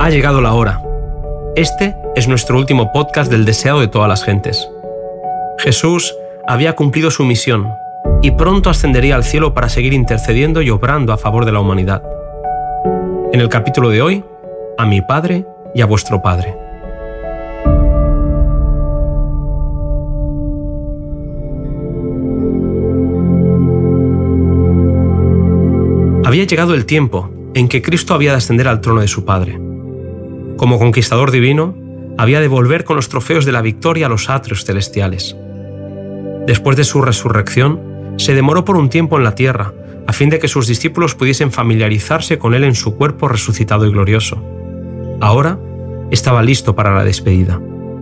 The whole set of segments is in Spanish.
Ha llegado la hora. Este es nuestro último podcast del deseado de todas las gentes. Jesús había cumplido su misión y pronto ascendería al cielo para seguir intercediendo y obrando a favor de la humanidad. En el capítulo de hoy, a mi Padre y a vuestro Padre. Había llegado el tiempo en que Cristo había de ascender al trono de su Padre. Como conquistador divino, había de volver con los trofeos de la victoria a los atrios celestiales. Después de su resurrección, se demoró por un tiempo en la tierra, a fin de que sus discípulos pudiesen familiarizarse con él en su cuerpo resucitado y glorioso. Ahora estaba listo para la despedida.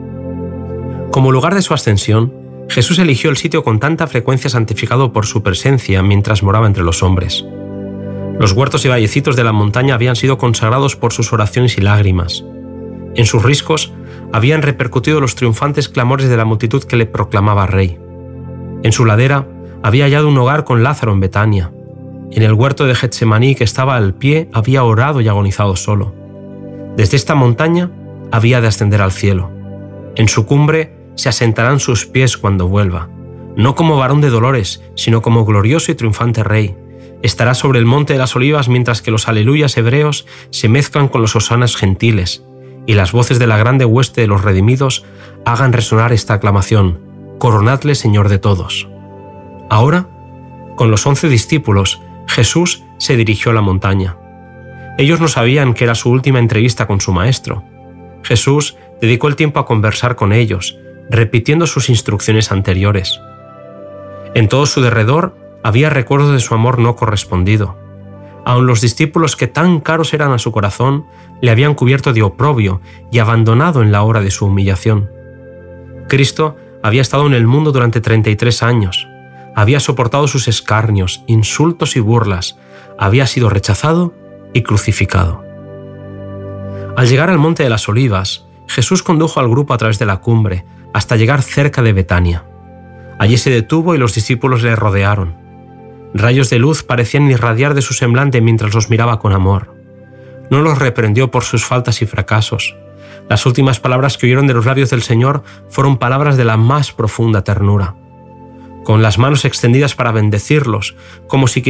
Como lugar de su ascensión, Jesús eligió el sitio con tanta frecuencia santificado por su presencia mientras moraba entre los hombres. Los huertos y vallecitos de la montaña habían sido consagrados por sus oraciones y lágrimas. En sus riscos habían repercutido los triunfantes clamores de la multitud que le proclamaba rey. En su ladera había hallado un hogar con Lázaro en Betania. En el huerto de Getsemaní que estaba al pie había orado y agonizado solo. Desde esta montaña había de ascender al cielo. En su cumbre se asentarán sus pies cuando vuelva, no como varón de dolores, sino como glorioso y triunfante rey. Estará sobre el monte de las olivas mientras que los aleluyas hebreos se mezclan con los hosanas gentiles y las voces de la grande hueste de los redimidos hagan resonar esta aclamación: coronadle Señor de todos. Ahora, con los 11 discípulos, Jesús se dirigió a la montaña. Ellos no sabían que era su última entrevista con su maestro. Jesús dedicó el tiempo a conversar con ellos, repitiendo sus instrucciones anteriores. En todo su derredor había recuerdos de su amor no correspondido. Aun los discípulos que tan caros eran a su corazón le habían cubierto de oprobio y abandonado en la hora de su humillación. Cristo había estado en el mundo durante 33 años. Había soportado sus escarnios, insultos y burlas. Había sido rechazado y crucificado. Al llegar al monte de las olivas, Jesús condujo al grupo a través de la cumbre hasta llegar cerca de Betania. Allí se detuvo y los discípulos le rodearon. Rayos de luz parecían irradiar de su semblante mientras los miraba con amor. No los reprendió por sus faltas y fracasos. Las últimas palabras que oyeron de los labios del Señor fueron palabras de la más profunda ternura. Con las manos extendidas para bendecirlos, como si